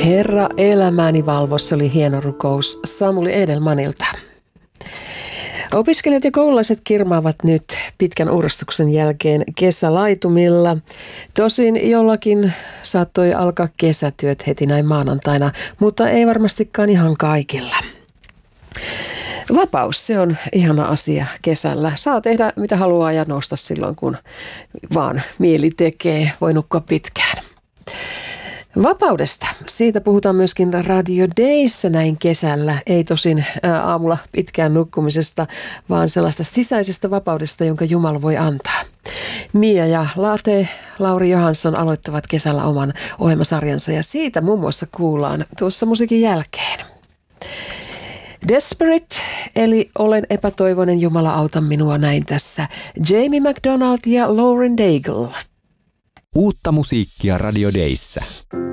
Herra elämäni valvossa oli hieno rukous Samuli Edelmanilta. Opiskelijat ja koululaiset kirmaavat nyt pitkän uurastuksen jälkeen kesälaitumilla. Tosin jollakin saattoi alkaa kesätyöt heti näin maanantaina, mutta ei varmastikaan ihan kaikilla. Vapaus, se on ihana asia kesällä. Saa tehdä mitä haluaa ja nousta silloin, kun vaan mieli tekee. Voi nukkua pitkään. Vapaudesta. Siitä puhutaan myöskin Radio Dayssä näin kesällä. Ei tosin aamulla pitkään nukkumisesta, vaan sellaista sisäisestä vapaudesta, jonka Jumala voi antaa. Mia ja Lauri Johansson aloittavat kesällä oman ohjelmasarjansa ja siitä muun muassa kuullaan tuossa musiikin jälkeen. Desperate, eli olen epätoivoinen, Jumala auta minua, näin tässä Jamie McDonald ja Lauren Daigle. Uutta musiikkia Radio Dayssä.